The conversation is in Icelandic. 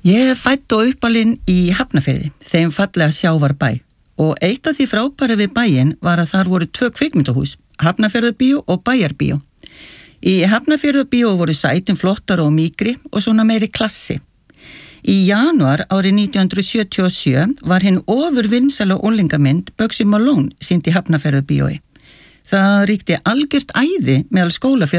Ég fædd og uppalinn í Hafnarfirði, þeim fallega Sjávarbæ, og eitt af því frábæra við bæinn var að þar voru 2 kvikmyndahús, Hafnarfjarðarbíó og Bæjarbíó. Í Hafnarfjarðarbíó voru sætin flottar og mýkri og svona meiri klassi. Í janúar árið 1977 var hinn ofurvinsæla unglingamynd Bugsy Malone sýnd í Hafnarfjarðarbíói. Það ríkti algjört æði meðal skólafélaga